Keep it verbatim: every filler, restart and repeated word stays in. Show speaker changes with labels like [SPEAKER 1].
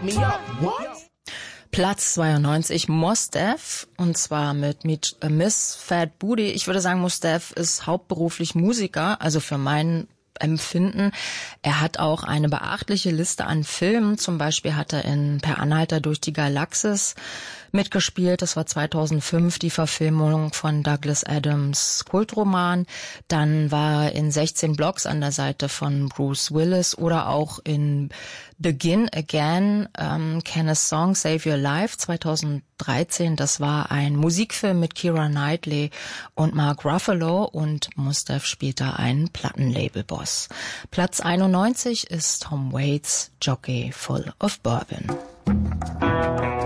[SPEAKER 1] me up. What?
[SPEAKER 2] Platz zweiundneunzig, Mos Def, und zwar mit Miss Fat Booty. Ich würde sagen, Mos Def ist hauptberuflich Musiker, also für meinen Empfinden. Er hat auch eine beachtliche Liste an Filmen. Zum Beispiel hat er in Per Anhalter durch die Galaxis mitgespielt. Das war zweitausendfünf die Verfilmung von Douglas Adams' Kultroman. Dann war er in sechzehn Blocks an der Seite von Bruce Willis oder auch in Begin Again, ähm, Can a Song Save Your Life zweitausenddreizehn. Das war ein Musikfilm mit Keira Knightley und Mark Ruffalo, und Mos Def spielt da einen Plattenlabelboss. Platz einundneunzig ist Tom Waits, Jockey Full of Bourbon.